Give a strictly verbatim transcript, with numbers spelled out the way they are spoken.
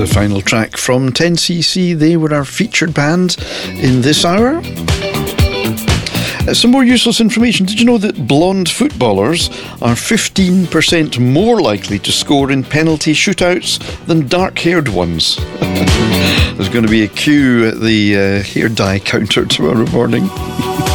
the final track from ten C C. They were our featured band in this hour. Uh, some more useless information. Did you know that blonde footballers are fifteen percent more likely to score in penalty shootouts than dark-haired ones? There's going to be a queue at the uh, hair dye counter tomorrow morning.